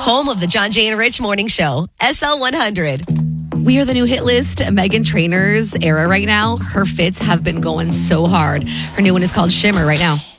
home of the John Jay and Rich Morning Show, SL100. We are the new hit list. Meghan Trainor's era right now. Her fits have been going so hard. Her new one is called Shimmer right now.